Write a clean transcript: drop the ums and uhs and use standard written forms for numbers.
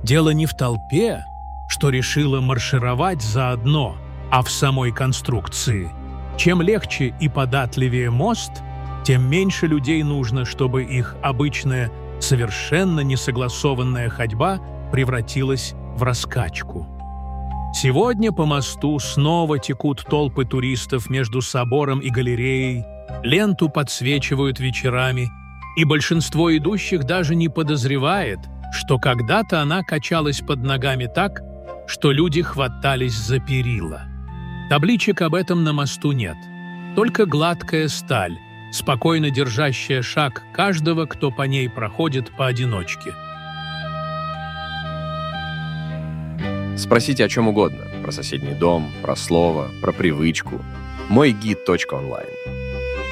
Дело не в толпе, что решила маршировать заодно, а в самой конструкции. Чем легче и податливее мост, тем меньше людей нужно, чтобы их обычная, совершенно несогласованная ходьба превратилась в раскачку. Сегодня по мосту снова текут толпы туристов между собором и галереей, ленту подсвечивают вечерами, и большинство идущих даже не подозревает, что когда-то она качалась под ногами так, что люди хватались за перила. Табличек об этом на мосту нет, только гладкая сталь, спокойно держащая шаг каждого, кто по ней проходит поодиночке. Спросите о чем угодно. Про соседний дом, про слово, про привычку. Мой гид.онлайн.